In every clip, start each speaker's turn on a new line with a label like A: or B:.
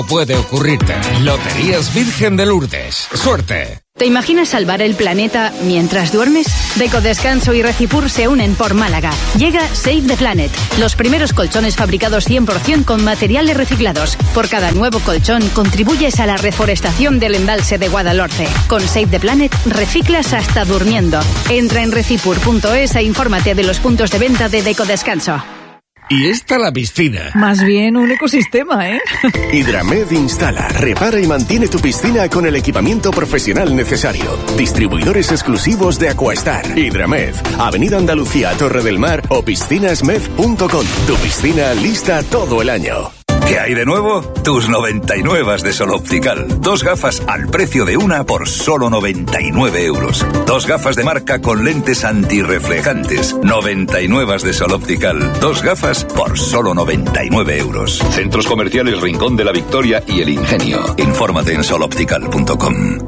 A: Puede ocurrirte. Loterías Virgen de Lourdes. Suerte.
B: ¿Te imaginas salvar el planeta mientras duermes? Decodescanso y Recipur se unen por Málaga. Llega Save the Planet, los primeros colchones fabricados 100% con materiales reciclados. Por cada nuevo colchón contribuyes a la reforestación del embalse de Guadalhorce. Con Save the Planet reciclas hasta durmiendo. Entra en recipur.es e infórmate de los puntos de venta de Decodescanso.
A: Y esta la piscina.
C: Más bien un ecosistema, ¿eh?
D: Hidramed instala, repara y mantiene tu piscina con el equipamiento profesional necesario. Distribuidores exclusivos de Aquastar. Hidramed, Avenida Andalucía, Torre del Mar o piscinasmed.com. Tu piscina lista todo el año.
E: ¿Qué hay de nuevo? Tus 99 de Sol Optical. 2 gafas al precio de una por solo 99 euros. 2 gafas de marca con lentes antirreflejantes. 99 de Sol Optical. 2 gafas por solo 99 euros.
F: Centros Comerciales Rincón de la Victoria y El Ingenio.
E: Infórmate en soloptical.com.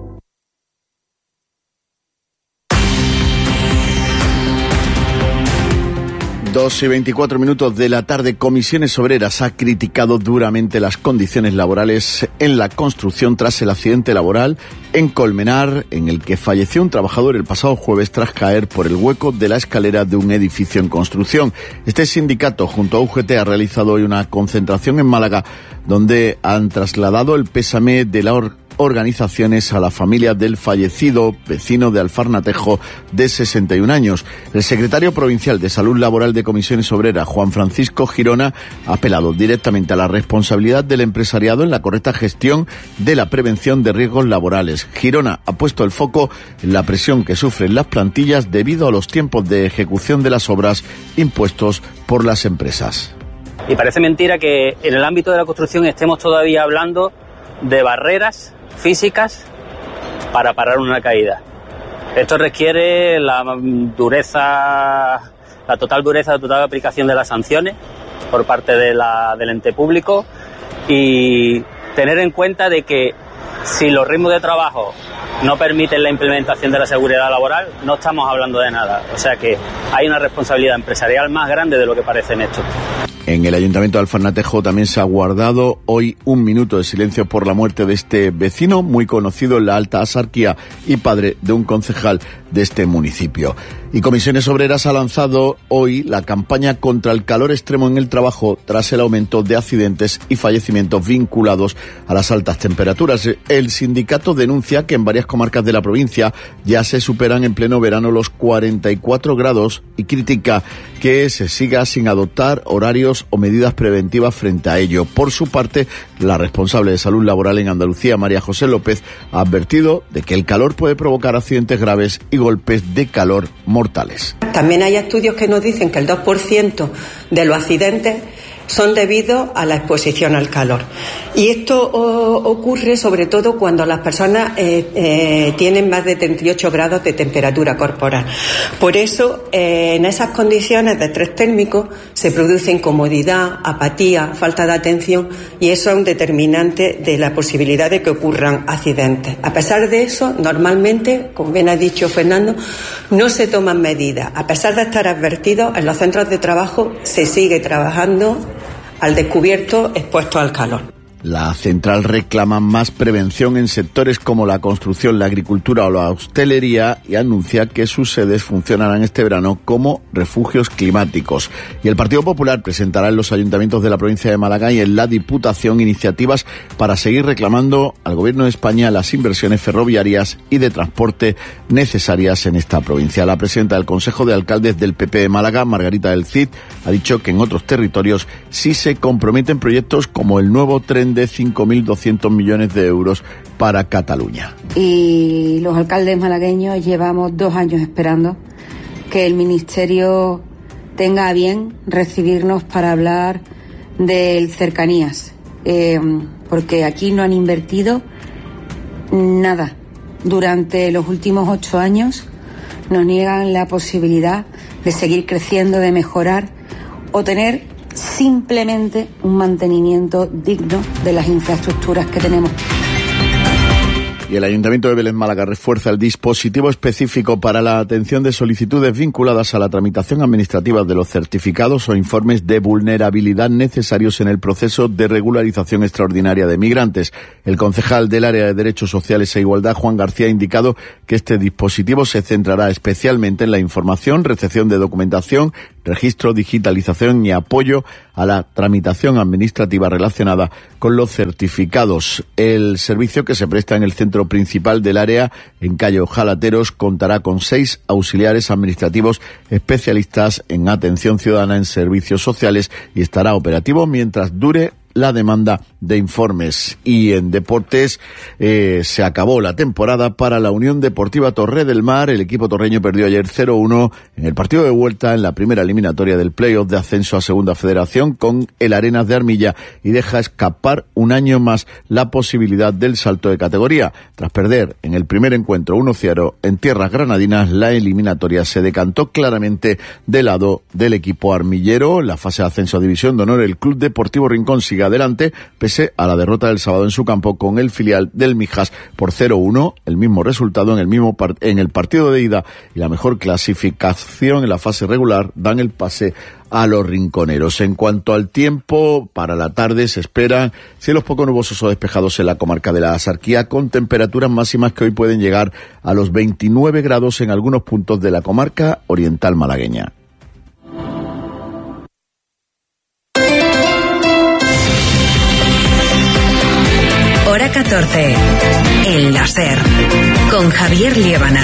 G: 2:24 de la tarde. Comisiones Obreras ha criticado duramente las condiciones laborales en la construcción tras el accidente laboral en Colmenar, en el que falleció un trabajador el pasado jueves tras caer por el hueco de la escalera de un edificio en construcción. Este sindicato, junto a UGT, ha realizado hoy una concentración en Málaga, donde han trasladado el pésame de la organizaciones a la familia del fallecido vecino de Alfarnatejo de 61 años. El secretario provincial de Salud Laboral de Comisiones Obreras, Juan Francisco Girona, ha apelado directamente a la responsabilidad del empresariado en la correcta gestión de la prevención de riesgos laborales. Girona ha puesto el foco en la presión que sufren las plantillas debido a los tiempos de ejecución de las obras impuestos por las empresas.
H: Y parece mentira que en el ámbito de la construcción estemos todavía hablando de barreras físicas para parar una caída. Esto requiere la total aplicación de las sanciones por parte del ente público y tener en cuenta de que si los ritmos de trabajo no permiten la implementación de la seguridad laboral, no estamos hablando de nada. O sea que hay una responsabilidad empresarial más grande de lo que parece en esto.
G: En el Ayuntamiento de Alfarnatejo también se ha guardado hoy un minuto de silencio por la muerte de este vecino, muy conocido en la alta asarquía y padre de un concejal de este municipio. Y Comisiones Obreras ha lanzado hoy la campaña contra el calor extremo en el trabajo tras el aumento de accidentes y fallecimientos vinculados a las altas temperaturas. El sindicato denuncia que en varias comarcas de la provincia ya se superan en pleno verano los 44 grados y critica que se siga sin adoptar horarios o medidas preventivas frente a ello. Por su parte, la responsable de Salud Laboral en Andalucía, María José López, ha advertido de que el calor puede provocar accidentes graves y golpes de calor mortales.
I: También hay estudios que nos dicen que el 2% de los accidentes son debidos a la exposición al calor. Y esto ocurre sobre todo cuando las personas tienen más de 38 grados de temperatura corporal. Por eso, en esas condiciones de estrés térmico se produce incomodidad, apatía, falta de atención, y eso es un determinante de la posibilidad de que ocurran accidentes. A pesar de eso, normalmente, como bien ha dicho Fernando, no se toman medidas. A pesar de estar advertidos, en los centros de trabajo se sigue trabajando al descubierto, expuesto al calor.
G: La central reclama más prevención en sectores como la construcción, la agricultura o la hostelería y anuncia que sus sedes funcionarán este verano como refugios climáticos. Y el Partido Popular presentará en los ayuntamientos de la provincia de Málaga y en la Diputación iniciativas para seguir reclamando al Gobierno de España las inversiones ferroviarias y de transporte necesarias en esta provincia. La presidenta del Consejo de Alcaldes del PP de Málaga, Margarita del Cid, ha dicho que en otros territorios sí se comprometen proyectos como el nuevo tren de 5.200 millones de euros para Cataluña.
J: Y los alcaldes malagueños llevamos 2 años esperando que el Ministerio tenga a bien recibirnos para hablar del cercanías, porque aquí no han invertido nada. Durante los últimos 8 años nos niegan la posibilidad de seguir creciendo, de mejorar o tener simplemente un mantenimiento digno de las infraestructuras que tenemos.
G: Y el Ayuntamiento de Vélez Málaga refuerza el dispositivo específico para la atención de solicitudes vinculadas a la tramitación administrativa de los certificados o informes de vulnerabilidad necesarios en el proceso de regularización extraordinaria de migrantes. El concejal del Área de Derechos Sociales e Igualdad, Juan García, ha indicado que este dispositivo se centrará especialmente en la información, recepción de documentación, registro, digitalización y apoyo a la tramitación administrativa relacionada con los certificados. El servicio, que se presta en el centro principal del área, en calle Ojalateros, contará con 6 auxiliares administrativos especialistas en atención ciudadana en servicios sociales y estará operativo mientras dure la demanda de informes. Y en deportes, se acabó la temporada para la Unión Deportiva Torre del Mar. El equipo torreño perdió ayer 0-1 en el partido de vuelta en la primera eliminatoria del playoff de ascenso a Segunda Federación con el Arenas de Armilla, y deja escapar un año más la posibilidad del salto de categoría. Tras perder en el primer encuentro 1-0 en tierras granadinas, la eliminatoria se decantó claramente del lado del equipo armillero. En la fase de ascenso a División de Honor, el Club Deportivo Rincón sigue adelante, pese a la derrota del sábado en su campo con el filial del Mijas por 0-1, el mismo resultado en el partido de ida, y la mejor clasificación en la fase regular dan el pase a los rinconeros. En cuanto al tiempo, para la tarde se esperan cielos poco nubosos o despejados en la comarca de la Axarquía, con temperaturas máximas que hoy pueden llegar a los 29 grados en algunos puntos de la comarca oriental malagueña.
K: Hora 14, El Láser, con Javier Liébana.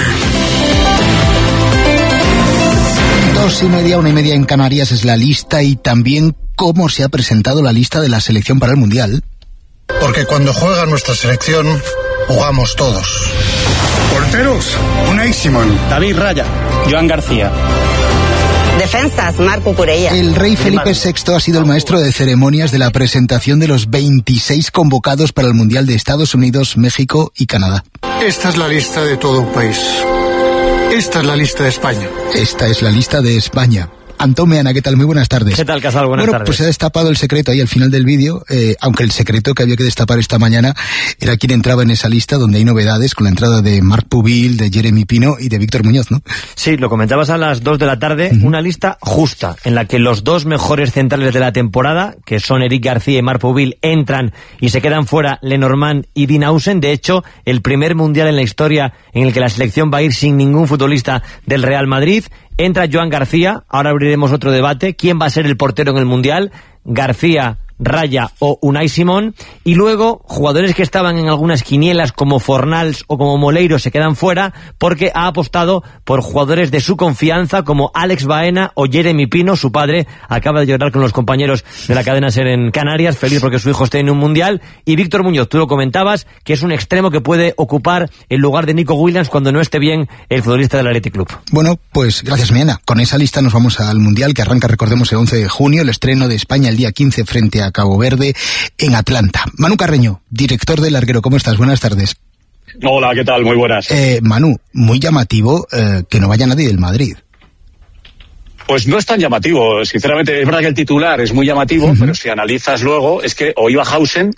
L: 2:30, 1:30 en Canarias es la lista, y también cómo se ha presentado la lista de la selección para el Mundial.
M: Porque cuando juega nuestra selección, jugamos todos. Porteros, Unai Simón,
N: David Raya, Joan García.
O: Defensas, Marc Cucurella.
L: El rey Felipe VI ha sido el maestro de ceremonias de la presentación de los 26 convocados para el Mundial de Estados Unidos, México y Canadá.
M: Esta es la lista de todo un país. Esta es la lista de España.
L: Esta es la lista de España. Antón Meana, ¿qué tal? Muy buenas tardes.
N: ¿Qué tal, Casal? Buenas tardes.
L: Pues se ha destapado el secreto ahí al final del vídeo, aunque el secreto que había que destapar esta mañana era quién entraba en esa lista, donde hay novedades con la entrada de Marc Pubil, de Jeremy Pino y de Víctor Muñoz, ¿no?
N: Sí, lo comentabas a las 2 de la tarde, una lista justa, en la que los dos mejores centrales de la temporada, que son Eric García y Marc Pubil, entran y se quedan fuera Lenormand y Dean Howsen. De hecho, el primer mundial en la historia en el que la selección va a ir sin ningún futbolista del Real Madrid. Entra Joan García, ahora abriremos otro debate, ¿quién va a ser el portero en el Mundial? García, Raya o Unai Simón. Y luego, jugadores que estaban en algunas quinielas como Fornals o como Moleiro se quedan fuera, porque ha apostado por jugadores de su confianza como Alex Baena o Jeremy Pino. Su padre acaba de llorar con los compañeros de la cadena SER en Canarias, feliz porque su hijo esté en un Mundial. Y Víctor Muñoz, tú lo comentabas, que es un extremo que puede ocupar el lugar de Nico Williams cuando no esté bien el futbolista del Athletic Club.
L: Bueno, pues gracias, Meana. Con esa lista nos vamos al Mundial, que arranca, recordemos, el 11 de junio, el estreno de España el día 15 frente a Cabo Verde en Atlanta. Manu Carreño, director del Larguero, ¿cómo estás? Buenas tardes.
P: Hola, ¿qué tal? Muy buenas.
L: Manu, muy llamativo que no vaya nadie del Madrid.
P: Pues no es tan llamativo, sinceramente. Es verdad que el titular es muy llamativo, pero si analizas luego, es que o iba Hausen,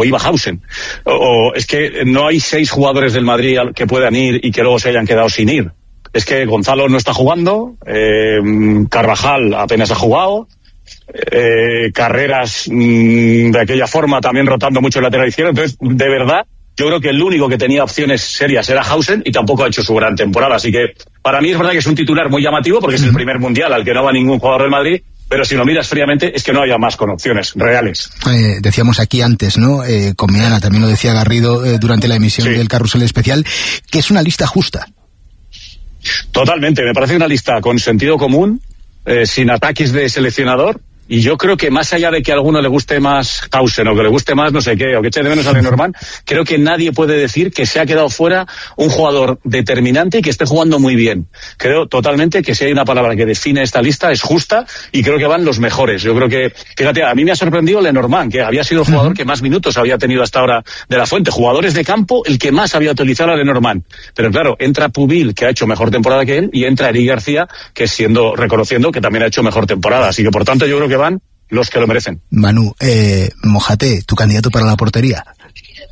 P: o es que no hay 6 jugadores del Madrid que puedan ir y que luego se hayan quedado sin ir. Es que Gonzalo no está jugando, Carvajal apenas ha jugado, Carreras de aquella forma también rotando mucho el lateral izquierdo. Entonces, de verdad, yo creo que el único que tenía opciones serias era Hausen, y tampoco ha hecho su gran temporada. Así que para mí es verdad que es un titular muy llamativo, porque es el primer Mundial al que no va ningún jugador del Madrid, pero si lo miras fríamente es que no haya más con opciones reales.
L: Decíamos aquí antes, ¿no? Con Meana, también lo decía Garrido durante la emisión del Carrusel Especial, que es una lista justa.
P: Totalmente, me parece una lista con sentido común, sin ataques de seleccionador. Y yo creo que más allá de que a alguno le guste más Hausen o que le guste más no sé qué, o que eche de menos a Lenormand, creo que nadie puede decir que se ha quedado fuera un jugador determinante y que esté jugando muy bien. Creo totalmente que si hay una palabra que define esta lista es justa, y creo que van los mejores. Yo creo que, fíjate, a mí me ha sorprendido Lenormand, que había sido el jugador que más minutos había tenido hasta ahora de la Fuente. Jugadores de campo, el que más había utilizado a Lenormand. Pero claro, entra Pubil, que ha hecho mejor temporada que él, y entra Eric García, que reconociendo que también ha hecho mejor temporada. Así que por tanto yo creo que van los que lo merecen.
L: Manu, mójate, tu candidato para la portería.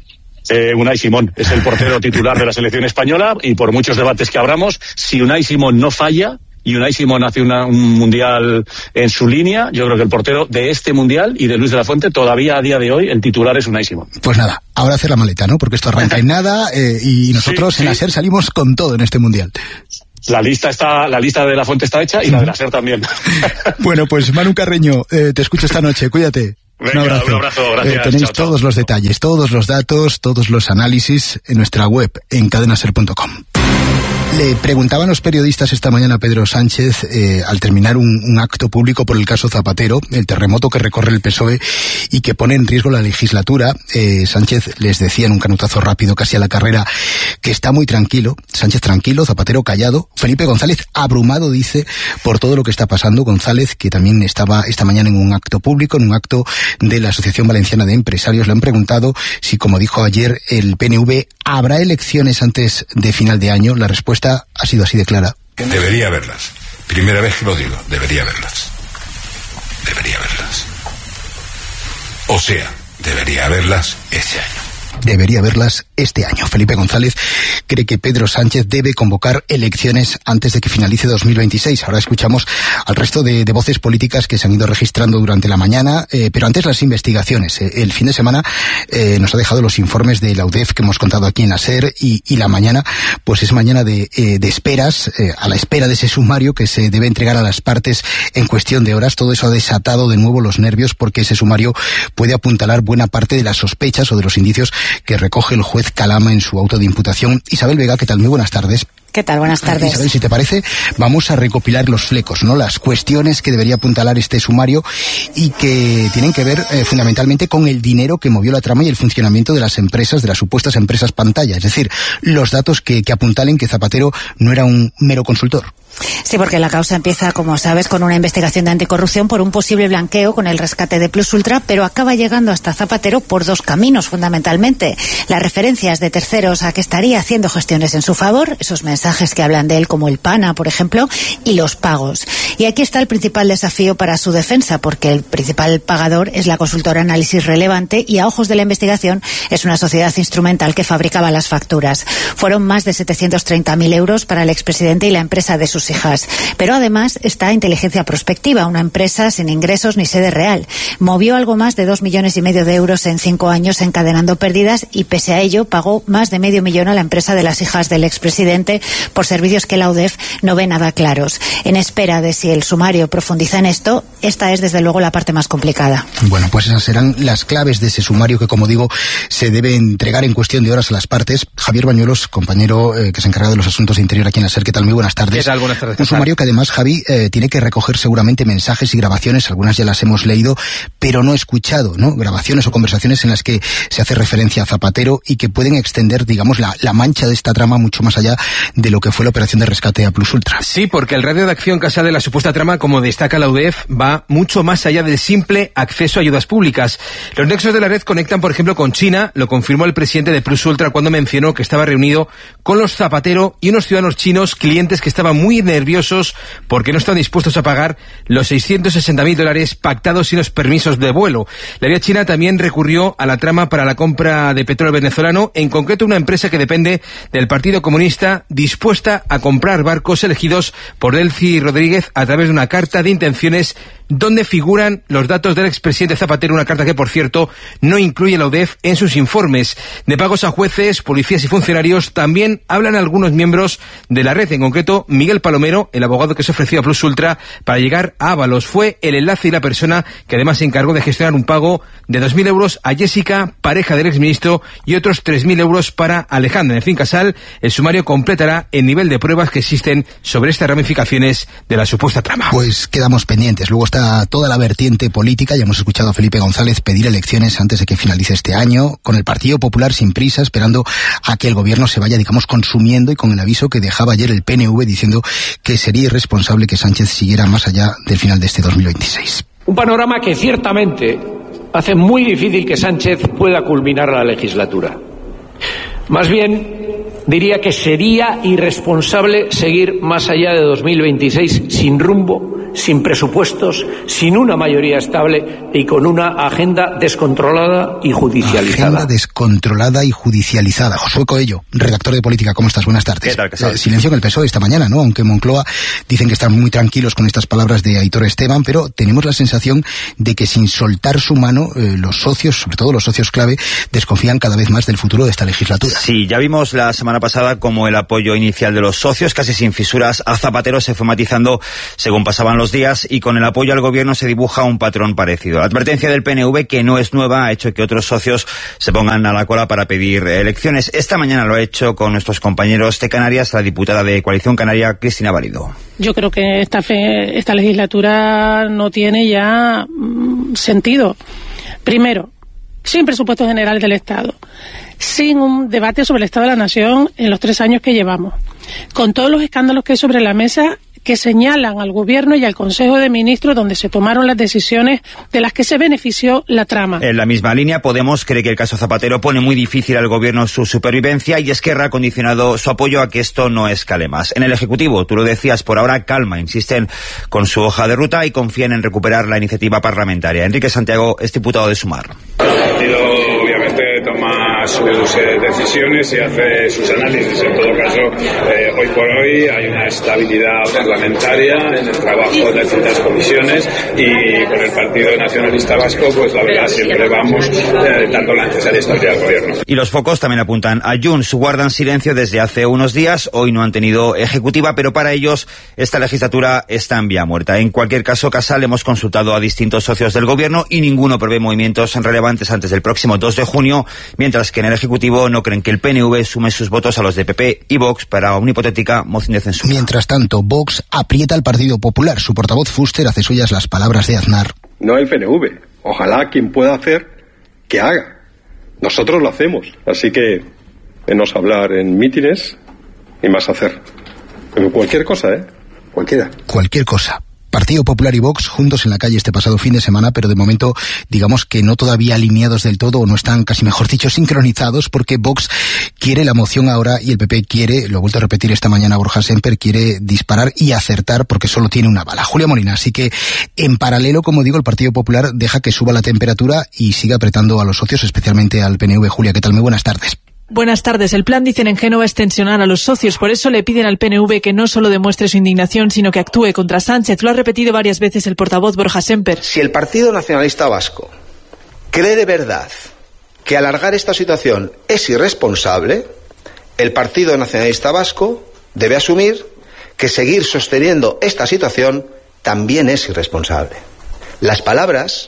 P: Unai Simón es el portero titular de la selección española, y por muchos debates que abramos, si Unai Simón no falla y Unai Simón hace un mundial en su línea, yo creo que el portero de este mundial y de Luis de la Fuente, todavía a día de hoy, el titular es Unai Simón.
L: Pues nada, ahora hacer la maleta, ¿no? Porque esto arranca en nada y nosotros en la SER salimos con todo en este mundial.
P: La lista de la Fuente está hecha y la de la SER también.
L: Bueno, pues Manu Carreño, te escucho esta noche, cuídate.
P: Venga, un abrazo, gracias.
L: Tenéis
P: chao,
L: todos los detalles, todos los datos, todos los análisis en nuestra web, en cadenaser.com. Le preguntaban los periodistas esta mañana a Pedro Sánchez, al terminar un acto público por el caso Zapatero, el terremoto que recorre el PSOE y que pone en riesgo la legislatura. Sánchez les decía en un canutazo rápido, casi a la carrera, que está muy tranquilo. Sánchez tranquilo, Zapatero callado. Felipe González abrumado, dice, por todo lo que está pasando. González, que también estaba esta mañana en un acto público, en un acto de la Asociación Valenciana de Empresarios, le han preguntado si, como dijo ayer el PNV, ¿habrá elecciones antes de final de año? La respuesta ha sido así de clara.
Q: Debería haberlas. Primera vez que lo digo, debería haberlas. Debería haberlas. O sea, debería haberlas este año.
L: Debería haberlas este año. Felipe González cree que Pedro Sánchez debe convocar elecciones antes de que finalice 2026. Ahora escuchamos al resto de voces políticas que se han ido registrando durante la mañana, pero antes las investigaciones. El fin de semana nos ha dejado los informes de la UDEF que hemos contado aquí en la SER, y la mañana pues es mañana de esperas, a la espera de ese sumario que se debe entregar a las partes en cuestión de horas. Todo eso ha desatado de nuevo los nervios, porque ese sumario puede apuntalar buena parte de las sospechas o de los indicios que recoge el juez Calama en su auto de imputación. Isabel Vega, ¿qué tal? Muy buenas tardes.
R: ¿Qué tal? Buenas tardes.
L: Isabel, si te parece, vamos a recopilar los flecos, ¿no? Las cuestiones que debería apuntalar este sumario y que tienen que ver fundamentalmente con el dinero que movió la trama y el funcionamiento de las empresas, de las supuestas empresas pantalla. Es decir, los datos que apuntalen que Zapatero no era un mero consultor.
R: Sí, porque la causa empieza, como sabes, con una investigación de anticorrupción por un posible blanqueo con el rescate de Plus Ultra, pero acaba llegando hasta Zapatero por dos caminos, fundamentalmente. Las referencias de terceros a que estaría haciendo gestiones en su favor, esos mensajes que hablan de él, como el PANA, por ejemplo, y los pagos. Y aquí está el principal desafío para su defensa, porque el principal pagador es la consultora Análisis Relevante, y a ojos de la investigación es una sociedad instrumental que fabricaba las facturas. Fueron más de 730.000 euros para el expresidente y la empresa de sus hijas. Pero además está Inteligencia Prospectiva, una empresa sin ingresos ni sede real. Movió algo más de 2,5 millones de euros en 5 años encadenando pérdidas, y pese a ello pagó más de $500,000 a la empresa de las hijas del expresidente por servicios que la UDEF no ve nada claros. En espera de si el sumario profundiza en esto, esta es desde luego la parte más complicada.
L: Bueno, pues esas serán las claves de ese sumario que, como digo, se debe entregar en cuestión de horas a las partes. Javier Bañuelos, compañero que se encarga de los asuntos de Interior aquí en la SER, ¿qué tal? Muy buenas tardes.
S: ¿Qué tal? Buenas tardes.
L: Un sumario que además, Javi, tiene que recoger seguramente mensajes y grabaciones, algunas ya las hemos leído, pero no escuchado, ¿no? Grabaciones o conversaciones en las que se hace referencia a Zapatero y que pueden extender, digamos, la mancha de esta trama mucho más allá de lo que fue la operación de rescate a Plus Ultra.
S: Sí, porque el radio de acción causal de la supuesta trama, como destaca la UDEF, va mucho más allá del simple acceso a ayudas públicas. Los nexos de la red conectan, por ejemplo, con China. Lo confirmó el presidente de Plus Ultra cuando mencionó que estaba reunido con los Zapatero y unos ciudadanos chinos, clientes que estaban muy nerviosos porque no están dispuestos a pagar los $660.000 pactados sin los permisos de vuelo. La vía china también recurrió a la trama para la compra de petróleo venezolano, en concreto una empresa que depende del Partido Comunista, dispuesta a comprar barcos elegidos por Delcy Rodríguez a través de una carta de intenciones donde figuran los datos del expresidente Zapatero, una carta que, por cierto, no incluye la UDEF en sus informes. De pagos a jueces, policías y funcionarios también hablan algunos miembros de la red, en concreto Miguel Palomero, el abogado que se ofreció a Plus Ultra para llegar a Ábalos. Fue el enlace y la persona que además se encargó de gestionar un pago de 2.000 euros a Jessica, pareja del exministro, y otros 3.000 euros para Alejandra. En fin, Casal, el sumario completará el nivel de pruebas que existen sobre estas ramificaciones de la supuesta trama.
L: Pues quedamos pendientes. Luego está toda la vertiente política. Ya hemos escuchado a Felipe González pedir elecciones antes de que finalice este año, con el Partido Popular sin prisa, esperando a que el gobierno se vaya, digamos, consumiendo, y con el aviso que dejaba ayer el PNV diciendo que sería irresponsable que Sánchez siguiera más allá del final de este 2026.
T: Un panorama que ciertamente hace muy difícil que Sánchez pueda culminar la legislatura. Más bien, diría que sería irresponsable seguir más allá de 2026 sin rumbo, sin presupuestos, sin una mayoría estable y con una agenda descontrolada y judicializada.
L: Agenda descontrolada y judicializada. Josué Coello, redactor de Política, ¿cómo estás? Buenas tardes.
N: ¿Qué tal? ¿Qué tal?
L: Silencio en el PSOE esta mañana, ¿no? Aunque Moncloa dicen que están muy tranquilos con estas palabras de Aitor Esteban, pero tenemos la sensación de que sin soltar su mano, los socios, sobre todo los socios clave, desconfían cada vez más del futuro de esta legislatura.
U: Sí, ya vimos la semana pasada como el apoyo inicial de los socios, casi sin fisuras, a Zapatero se fue matizando según pasaban los días, y con el apoyo al gobierno se dibuja un patrón parecido. La advertencia del PNV, que no es nueva, ha hecho que otros socios se pongan a la cola para pedir elecciones. Esta mañana lo ha hecho con nuestros compañeros de Canarias, la diputada de Coalición Canaria, Cristina Valido.
V: Yo creo que esta legislatura no tiene ya sentido. Primero, sin presupuesto general del Estado, sin un debate sobre el Estado de la Nación en los 3 años que llevamos, con todos los escándalos que hay sobre la mesa que señalan al Gobierno y al Consejo de Ministros donde se tomaron las decisiones de las que se benefició la trama.
U: En la misma línea, Podemos cree que el caso Zapatero pone muy difícil al Gobierno su supervivencia, y Esquerra ha condicionado su apoyo a que esto no escale más. En el Ejecutivo, tú lo decías, por ahora calma, insisten con su hoja de ruta y confían en recuperar la iniciativa parlamentaria. Enrique Santiago es diputado de Sumar.
W: El partido obviamente toma sus decisiones y hace sus análisis. En todo caso, hoy por hoy hay una estabilidad parlamentaria en el trabajo de distintas comisiones, y con el Partido Nacionalista Vasco, pues la verdad siempre vamos dando la necesaria estabilidad al gobierno.
U: Y los focos también apuntan a Junts. Guardan silencio desde hace unos días. Hoy no han tenido ejecutiva, pero para ellos esta legislatura está en vía muerta. En cualquier caso, Casal, hemos consultado a distintos socios del gobierno y ninguno prevé movimientos relevantes antes del próximo 2 de junio, mientras que en el Ejecutivo no creen que el PNV sume sus votos a los de PP y Vox para una hipotética moción de censura.
L: Mientras tanto, Vox aprieta al Partido Popular. Su portavoz Fuster hace suyas las palabras de Aznar.
X: No el PNV. Ojalá quien pueda hacer, que haga. Nosotros lo hacemos. Así que menos hablar en mítines y más hacer. Pero cualquier cosa, cualquiera.
L: Cualquier cosa. Partido Popular y Vox juntos en la calle este pasado fin de semana, pero de momento digamos que no todavía alineados del todo, o no están, casi mejor dicho, sincronizados, porque Vox quiere la moción ahora y el PP quiere, lo he vuelto a repetir esta mañana Borja Semper, quiere disparar y acertar porque solo tiene una bala. Julia Molina, así que en paralelo, como digo, el Partido Popular deja que suba la temperatura y sigue apretando a los socios, especialmente al PNV. Julia, ¿qué tal? Muy buenas tardes.
C: Buenas tardes. El plan, dicen en Génova, es tensionar a los socios. Por eso le piden al PNV que no solo demuestre su indignación, sino que actúe contra Sánchez. Lo ha repetido varias veces el portavoz Borja Semper.
Y: Si el Partido Nacionalista Vasco cree de verdad que alargar esta situación es irresponsable, el Partido Nacionalista Vasco debe asumir que seguir sosteniendo esta situación también es irresponsable. Las palabras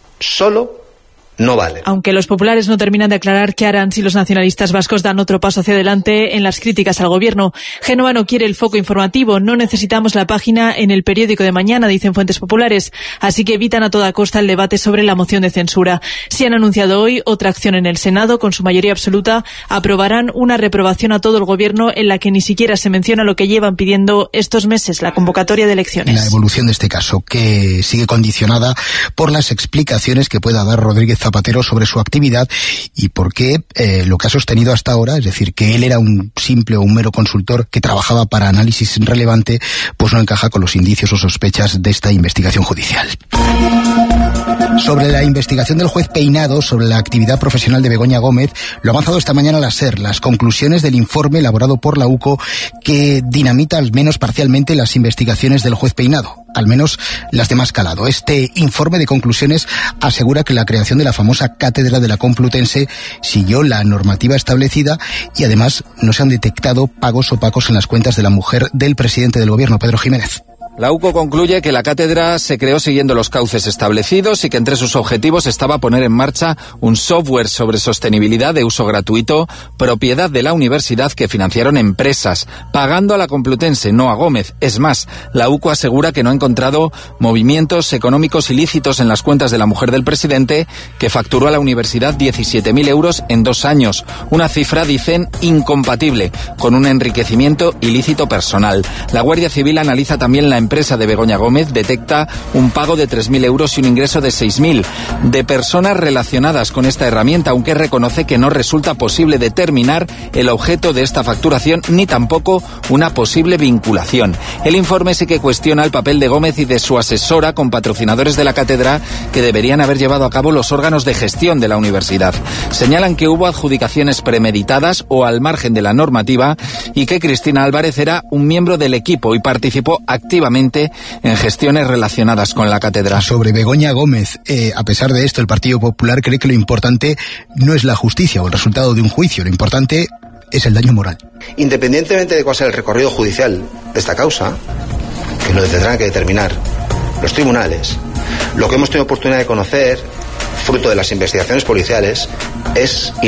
Y: solo no vale.
C: Aunque los populares no terminan de aclarar qué harán si los nacionalistas vascos dan otro paso hacia adelante en las críticas al gobierno. Génova no quiere el foco informativo, no necesitamos la página en el periódico de mañana, dicen fuentes populares, así que evitan a toda costa el debate sobre la moción de censura. Si han anunciado hoy otra acción en el Senado, con su mayoría absoluta, aprobarán una reprobación a todo el gobierno en la que ni siquiera se menciona lo que llevan pidiendo estos meses, la convocatoria de elecciones.
L: La evolución de este caso, que sigue condicionada por las explicaciones que pueda dar Rodríguez Zapatero sobre su actividad y por qué lo que ha sostenido hasta ahora, es decir, que él era un simple o un mero consultor que trabajaba para análisis relevante, pues no encaja con los indicios o sospechas de esta investigación judicial. Sobre la investigación del juez Peinado sobre la actividad profesional de Begoña Gómez, lo ha avanzado esta mañana la SER, las conclusiones del informe elaborado por la UCO que dinamita al menos parcialmente las investigaciones del juez Peinado, al menos las de más calado. Este informe de conclusiones asegura que la creación de la famosa cátedra de la Complutense siguió la normativa establecida y además no se han detectado pagos opacos en las cuentas de la mujer del presidente del gobierno, Pedro Jiménez.
Z: La UCO concluye que la cátedra se creó siguiendo los cauces establecidos y que entre sus objetivos estaba poner en marcha un software sobre sostenibilidad de uso gratuito, propiedad de la universidad, que financiaron empresas, pagando a la Complutense, no a Gómez. Es más, la UCO asegura que no ha encontrado movimientos económicos ilícitos en las cuentas de la mujer del presidente, que facturó a la universidad 17.000 euros en 2 años. Una cifra, dicen, incompatible con un enriquecimiento ilícito personal. La Guardia Civil analiza también la empresa de Begoña Gómez detecta un pago de 3.000 euros y un ingreso de 6.000 de personas relacionadas con esta herramienta, aunque reconoce que no resulta posible determinar el objeto de esta facturación ni tampoco una posible vinculación. El informe sí que cuestiona el papel de Gómez y de su asesora con patrocinadores de la cátedra que deberían haber llevado a cabo los órganos de gestión de la universidad. Señalan que hubo adjudicaciones premeditadas o al margen de la normativa y que Cristina Álvarez era un miembro del equipo y participó activamente en gestiones relacionadas con la cátedra.
L: Sobre Begoña Gómez, a pesar de esto, el Partido Popular cree que lo importante no es la justicia o el resultado de un juicio, lo importante es el daño moral.
Y: Independientemente de cuál sea el recorrido judicial de esta causa, que lo tendrán que determinar los tribunales, lo que hemos tenido oportunidad de conocer, fruto de las investigaciones policiales, es